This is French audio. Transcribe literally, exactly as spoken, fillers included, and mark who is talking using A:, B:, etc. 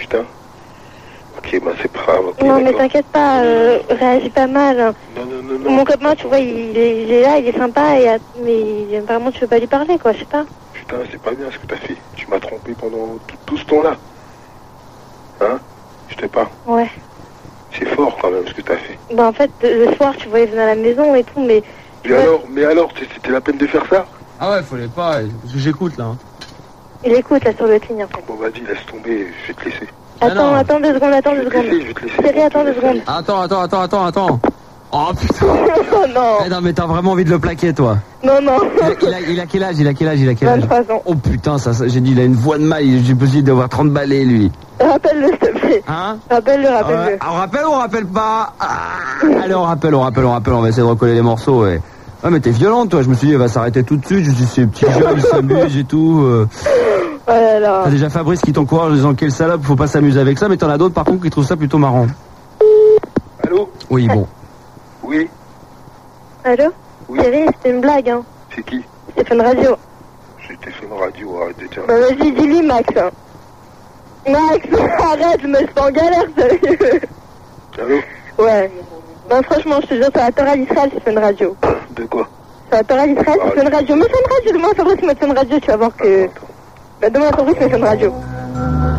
A: putain. Ok, bah c'est pas grave. Okay,
B: non, mais t'inquiète pas, euh, réagis pas mal.
A: Non, non, non, non.
B: Mon copain, tu vois, il est, il est là, il est sympa, et, mais apparemment, tu veux pas lui parler, quoi, je sais pas.
A: Putain, c'est pas bien ce que t'as fait. Tu m'as trompé pendant tout, tout ce temps-là. Hein? Je t'ai pas.
B: Ouais.
A: C'est fort quand même ce que t'as fait.
B: Bah, en fait, le soir, tu vois, il venait à la maison et tout, mais...
A: Mais ouais. alors, mais alors, c'était la peine de faire ça?
C: Ah ouais, fallait pas, parce que j'écoute là.
B: Il écoute là sur le ligne en fait.
A: Bon, vas-y, laisse tomber, je vais te laisser.
B: Attends, attends deux secondes, attends deux secondes.
A: Je vais te laisser.
B: Chérie, attends deux secondes.
C: Attends, attends, attends, attends, attends. Oh putain.
B: Oh non.
C: Eh non, mais t'as vraiment envie de le plaquer, toi.
B: Non, non.
C: Il a, il a, il a quel âge? Il a quel âge? Il a quel âge?
B: vingt-trois ans.
C: Oh putain, ça, ça j'ai dit, il a une voix de maille. J'ai possible d'avoir trente balais, lui.
B: Rappelle-le, s'il te plaît.
C: Hein?
B: Rappelle-le, rappelle-le.
C: Ouais. On rappelle ou on rappelle pas? Ah. Allez, on rappelle, on rappelle, on rappelle. On va essayer de recoller les morceaux, ouais. Ouais, mais t'es violente, toi. Je me suis dit, elle va s'arrêter tout de suite. Je me suis dit, ces petits jeunes, ils s'amusent et tout. Euh...
B: Oh là là.
C: T'as déjà Fabrice qui t'encourage en disant quelle salope, faut pas s'amuser avec ça, mais t'en as d'autres par contre qui trouvent ça plutôt marrant.
A: Allô?
C: Oui, bon.
A: Oui.
B: Allô?
A: Oui.
B: Chérie, c'était une blague, hein.
A: C'est qui?
B: C'était fait une radio.
A: C'était fait une radio, arrête de dire.
B: Bah vas-y, dis-lui, Max. Max, arrête, je me suis en galère, sérieux.
A: Allô?
B: Ouais. Ben franchement, je te jure, sur la Torah d'Israël, c'est fait une radio.
A: De quoi?
B: Sur la Torah d'Israël, c'est fait une radio. Mais c'est une radio, demain, Fabrice, il met une radio, tu vas voir que... Bah demain, Fabrice, il met une radio.